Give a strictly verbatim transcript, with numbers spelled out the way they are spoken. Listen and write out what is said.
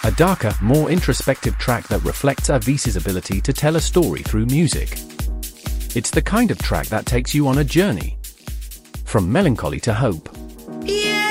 a darker, more introspective track that reflects Avis's ability to tell a story through music. It's the kind of track that takes you on a journey from melancholy to hope.